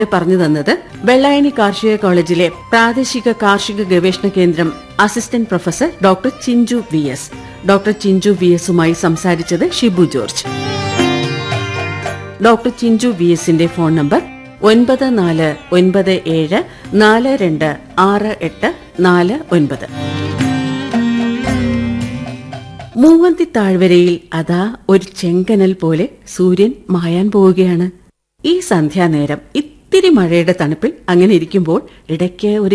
പറഞ്ഞു തന്നത് വെള്ളായണി കാർഷിക കോളേജിലെ പ്രാദേശിക കാർഷിക ഗവേഷണ കേന്ദ്രം assistant professor doctor Chinchu V S. Doctor Chinchu V എസുമായി സംസാരിച്ചത് Shibu George. Doctor Chinchu V എസിന്റെ ഫോൺ നമ്പർ 9497426849. മൂവന്തി താഴ്വരയിൽ അതാ ഒരു ചെങ്കനൽ പോലെ സൂര്യൻ മായാൻ പോവുകയാണ്. ഈ സന്ധ്യാനേരം ഇത്തിരി മഴയുടെ തണുപ്പിൽ അങ്ങനെ ഇരിക്കുമ്പോൾ ഇടയ്ക്ക് ഒരു